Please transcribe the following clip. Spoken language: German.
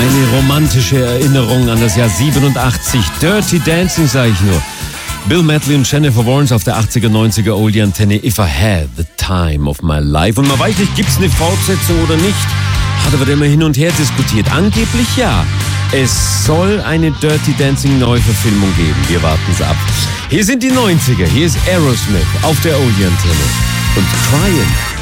Eine romantische Erinnerung an das Jahr 87. Dirty Dancing, sage ich nur. Bill Medley und Jennifer Warnes auf der 80er, 90er Oldie-Antenne. If I had the time of my life. Und man weiß nicht, gibt es eine Fortsetzung oder nicht? Hat aber immer hin und her diskutiert. Angeblich ja. Es soll eine Dirty Dancing Neuverfilmung geben. Wir warten es ab. Hier sind die 90er. Hier ist Aerosmith auf der Oldie-Antenne. Und Crying.